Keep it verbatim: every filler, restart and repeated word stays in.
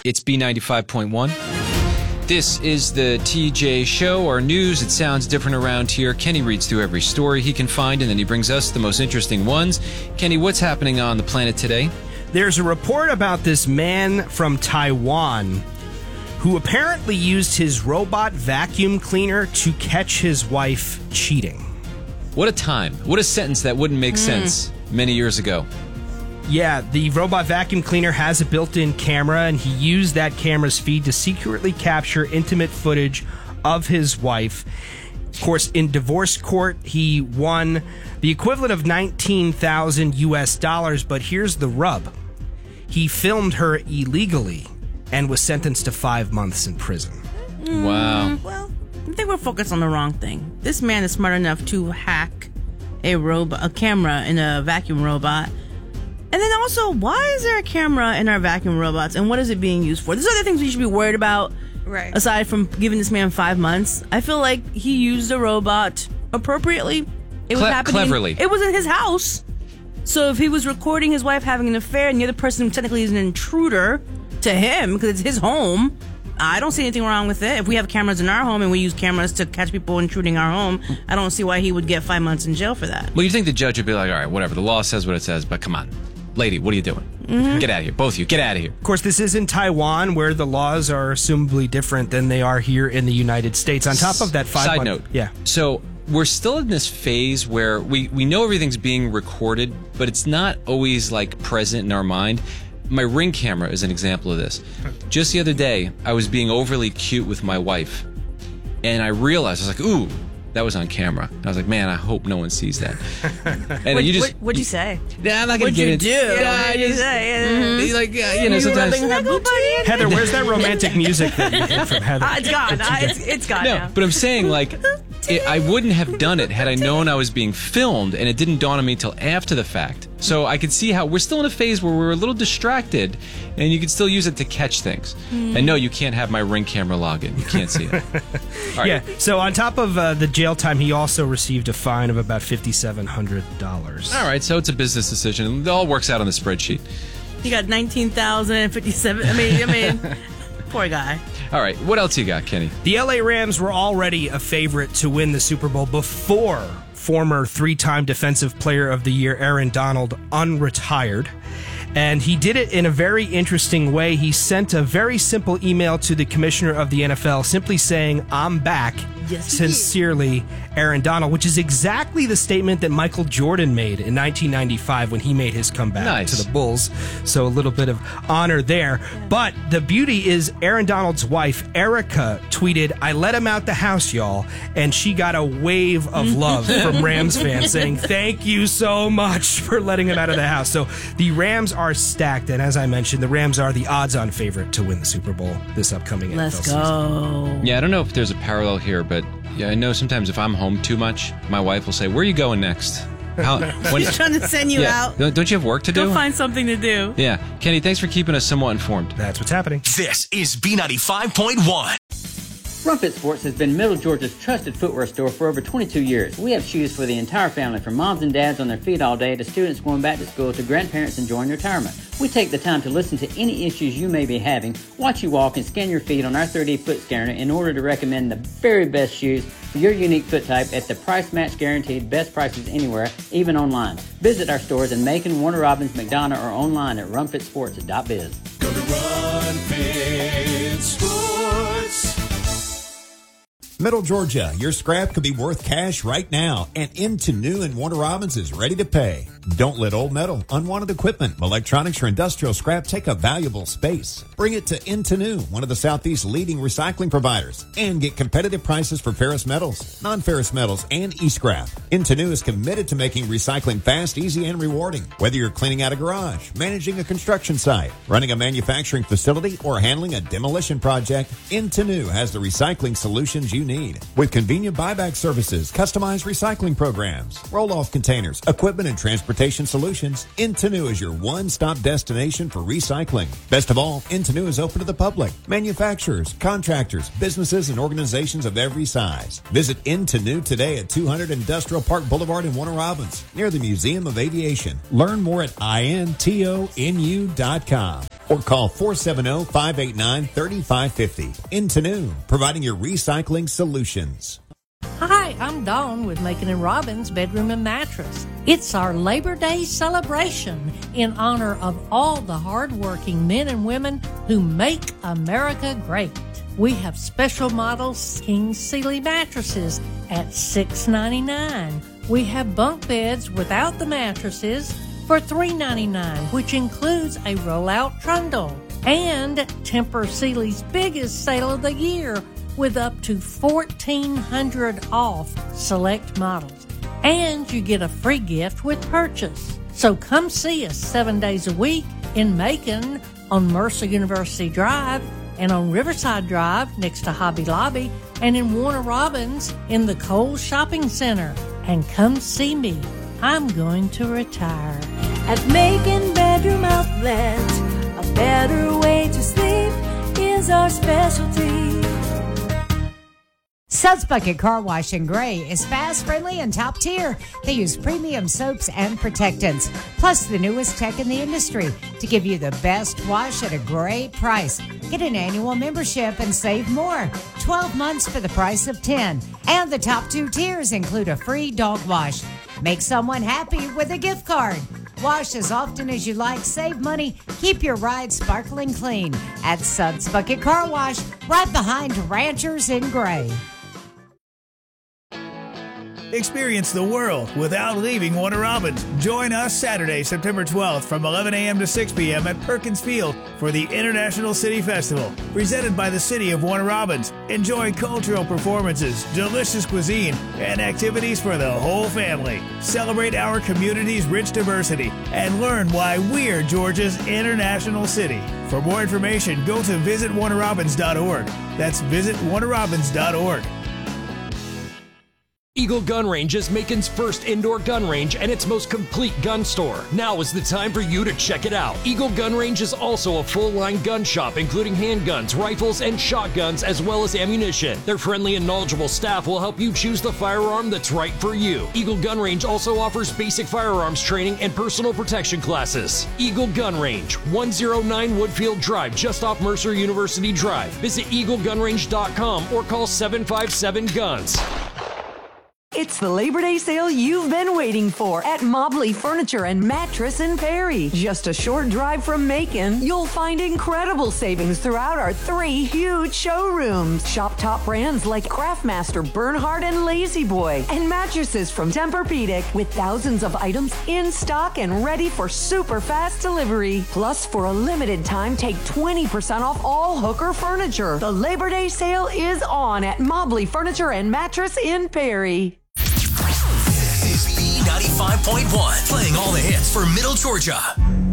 It's B ninety-five point one. This is the T J Show, our news. It sounds different around here. Kenny reads through every story he can find, and then he brings us the most interesting ones. Kenny, what's happening on the planet today? There's a report about this man from Taiwan who apparently used his robot vacuum cleaner to catch his wife cheating. What a time. What a sentence that wouldn't make mm. sense many years ago. Yeah, the robot vacuum cleaner has a built-in camera, and he used that camera's feed to secretly capture intimate footage of his wife. Of course, in divorce court, he won the equivalent of nineteen thousand U S dollars, but here's the rub. He filmed her illegally and was sentenced to five months in prison. Mm, wow. Well, I think we're focused on the wrong thing. This man is smart enough to hack a robot, a camera in a vacuum robot. And then also, why is there a camera in our vacuum robots, and what is it being used for? There's other things we should be worried about, right? Aside from giving this man five months. I feel like he used a robot appropriately. It was Cle- happening. Cleverly. It was in his house. So if he was recording his wife having an affair, and the other person technically is an intruder to him because it's his home, I don't see anything wrong with it. If we have cameras in our home and we use cameras to catch people intruding our home, I don't see why he would get five months in jail for that. Well, you think the judge would be like, all right, whatever, the law says what it says, but come on. Lady, what are you doing? Mm-hmm. Get out of here. Both of you, get out of here. Of course, this is in Taiwan, where the laws are assumably different than they are here in the United States. On top of that, five Side month, note. Yeah. So we're still in this phase where we, we know everything's being recorded, but it's not always like present in our mind. My Ring camera is an example of this. Just the other day, I was being overly cute with my wife, and I realized, I was like, ooh, that was on camera. And I was like, man, I hope no one sees that. And what, you just, what, what'd you say? Yeah, I'm not going to get What'd you it. do? Yeah, What'd you say? Mm-hmm. Like, uh, you know, sometimes. Heather, where's that romantic music that you did from Heather? Uh, it's gone. Uh, it's, it's gone No, now. but I'm saying, like, it, I wouldn't have done it had I known I was being filmed, and it didn't dawn on me until after the fact. So I could see how we're still in a phase where we're a little distracted, and you can still use it to catch things. Mm. And no, you can't have my Ring camera login. You can't see it. All right. Yeah, so on top of uh, the jail time, he also received a fine of about five thousand seven hundred dollars. All right, so it's a business decision. It all works out on the spreadsheet. He got nineteen thousand fifty-seven. I mean, I mean, poor guy. All right, what else you got, Kenny? The L A Rams were already a favorite to win the Super Bowl before former three-time Defensive Player of the Year Aaron Donald unretired. And he did it in a very interesting way. He sent a very simple email to the commissioner of the N F L simply saying, I'm back. Yes, Sincerely, Aaron Donald, which is exactly the statement that Michael Jordan made in nineteen ninety-five when he made his comeback nice. to the Bulls. So a little bit of honor there. But the beauty is Aaron Donald's wife, Erica, tweeted, I let him out the house, y'all. And she got a wave of love from Rams fans saying, thank you so much for letting him out of the house. So the Rams are stacked. And as I mentioned, the Rams are the odds-on favorite to win the Super Bowl this upcoming Let's N F L go. season. Yeah, I don't know if there's a parallel here, but yeah, I know sometimes if I'm home too much, my wife will say, where are you going next? How, when, He's trying to send you yeah, out. Don't, don't you have work to do? Go find something to do. Yeah. Kenny, thanks for keeping us somewhat informed. That's what's happening. This is B ninety-five point one. Rumfit Sports has been Middle Georgia's trusted footwear store for over twenty-two years. We have shoes for the entire family, from moms and dads on their feet all day to students going back to school to grandparents enjoying retirement. We take the time to listen to any issues you may be having, watch you walk, and scan your feet on our three D foot scanner in order to recommend the very best shoes for your unique foot type at the price match guaranteed, best prices anywhere, even online. Visit our stores in Macon, Warner Robins, McDonough, or online at rumfit sports dot biz. Go to Rumfit Sports. Middle Georgia, your scrap could be worth cash right now, and Into New and Warner Robins is ready to pay. Don't let old metal, unwanted equipment, electronics, or industrial scrap take up valuable space. Bring it to Into New, one of the Southeast's leading recycling providers, and get competitive prices for ferrous metals, non-ferrous metals, and e-scrap. Into New is committed to making recycling fast, easy, and rewarding. Whether you're cleaning out a garage, managing a construction site, running a manufacturing facility, or handling a demolition project, Into New has the recycling solutions you need. With convenient buyback services, customized recycling programs, roll-off containers, equipment, and transportation solutions, Into New is your one-stop destination for recycling. Best of all, Into New is open to the public, manufacturers, contractors, businesses, and organizations of every size. Visit Into New today at two hundred Industrial Park Boulevard in Warner Robins, near the Museum of Aviation. Learn more at I N T O N U dot com. or call four seven zero, five eight nine, three five five zero. Into New, providing your recycling solutions. Hi, I'm Dawn with Macon and Robbins Bedroom and Mattress. It's our Labor Day celebration in honor of all the hardworking men and women who make America great. We have special models King Sealy mattresses at six ninety-nine. We have bunk beds without the mattresses for three ninety-nine, which includes a roll-out trundle. And Tempur Sealy's biggest sale of the year with up to fourteen hundred dollars off select models. And you get a free gift with purchase. So come see us seven days a week in Macon on Mercer University Drive and on Riverside Drive next to Hobby Lobby and in Warner Robins in the Kohl's Shopping Center. And come see me. I'm going to retire. At Macon Bedroom Outlet, a better way to sleep is our specialty. Suds Bucket Car Wash in Gray is fast, friendly, and top tier. They use premium soaps and protectants, plus the newest tech in the industry to give you the best wash at a great price. Get an annual membership and save more. twelve months for the price of ten. And the top two tiers include a free dog wash. Make someone happy with a gift card. Wash as often as you like, save money, keep your ride sparkling clean at Suds Bucket Car Wash, right behind Ranchers in Gray. Experience the world without leaving Warner Robins. Join us Saturday, September twelfth from eleven a.m. to six p.m. at Perkins Field for the International City Festival, presented by the City of Warner Robins. Enjoy cultural performances, delicious cuisine, and activities for the whole family. Celebrate our community's rich diversity and learn why we're Georgia's international city. For more information, go to visit warner robins dot org. That's visit warner robins dot org. Eagle Gun Range is Macon's first indoor gun range and its most complete gun store. Now is the time for you to check it out. Eagle Gun Range is also a full-line gun shop, including handguns, rifles, and shotguns, as well as ammunition. Their friendly and knowledgeable staff will help you choose the firearm that's right for you. Eagle Gun Range also offers basic firearms training and personal protection classes. Eagle Gun Range, one oh nine Woodfield Drive, just off Mercer University Drive. Visit eagle gun range dot com or call seven five seven guns. It's the Labor Day sale you've been waiting for at Mobley Furniture and Mattress in Perry. Just a short drive from Macon, you'll find incredible savings throughout our three huge showrooms. Shop top brands like Craftmaster, Bernhard, and Lazy Boy, and mattresses from Tempur-Pedic with thousands of items in stock and ready for super fast delivery. Plus, for a limited time, take twenty percent off all Hooker furniture. The Labor Day sale is on at Mobley Furniture and Mattress in Perry. ninety-five point one, playing all the hits for Middle Georgia.